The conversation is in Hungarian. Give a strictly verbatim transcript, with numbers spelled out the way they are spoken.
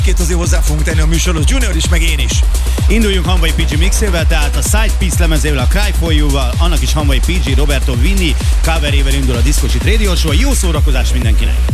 Két azért hozzá fogunk tenni a műsorhoz, Junior is, meg én is. Induljunk Hanvai pé gé mixével, tehát a Side Piece lemezével, a Cry For You-val, annak is Hanvai pé gé, Roberto Vinny coverével indul a Disco Shit Radio Show. Jó szórakozás mindenkinek!